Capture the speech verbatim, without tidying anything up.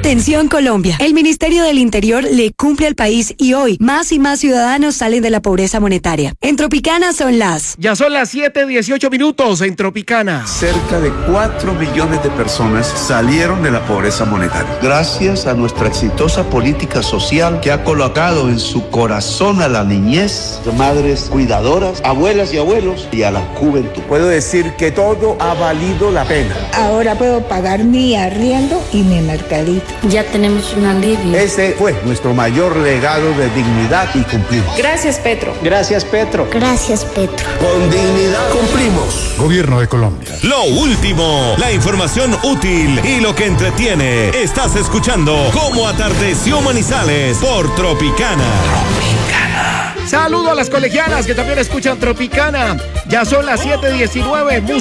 Atención Colombia, el Ministerio del Interior le cumple al país y hoy más y más ciudadanos salen de la pobreza monetaria. En Tropicana son las... Ya son las siete dieciocho minutos en Tropicana. Cerca de cuatro millones de personas salieron de la pobreza monetaria. Gracias a nuestra exitosa política social que ha colocado en su corazón a la niñez, madres cuidadoras, abuelas y abuelos y a la juventud. Puedo decir que todo ha valido la pena. Ahora puedo pagar mi arriendo y mi mercadito. Ya tenemos un alivio. Ese fue nuestro mayor legado de dignidad y cumplimos. Gracias, Petro. Gracias, Petro. Gracias, Petro. Con dignidad cumplimos. Gobierno de Colombia. Lo último, la información útil y lo que entretiene. Estás escuchando Cómo Atardeció Manizales por Tropicana. Tropicana. Saludo a las colegialas que también escuchan Tropicana. Ya son las siete diecinueve. Música